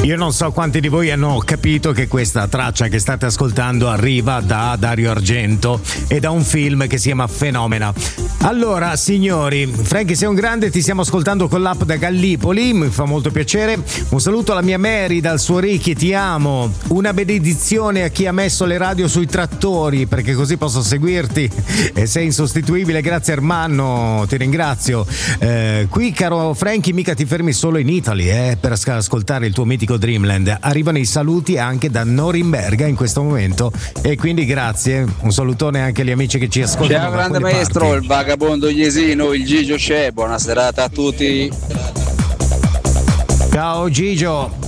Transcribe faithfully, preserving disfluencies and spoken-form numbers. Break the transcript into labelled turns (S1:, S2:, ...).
S1: Io non so quanti di voi hanno capito che questa traccia che state ascoltando arriva da Dario Argento e da un film che si chiama Fenomena. Allora, signori, Frankie sei un grande, ti stiamo ascoltando con l'app da Gallipoli, mi fa molto piacere. Un saluto alla mia Mary dal suo Ricky, ti amo. Una benedizione a chi ha messo le radio sui trattori, perché così posso seguirti e sei insostituibile. Grazie Ermanno, ti ringrazio. Eh, qui, caro Frankie, mica ti fermi solo in Italy eh, per ascoltare il tuo mitico Dreamland. Arrivano i saluti anche da Norimberga in questo momento e quindi grazie. Un salutone anche agli amici che ci ascoltano.
S2: Ciao grande maestro, parti. Il vagabondo Iesino, il Gigio c'è. Buona serata a tutti.
S1: Ciao Gigio.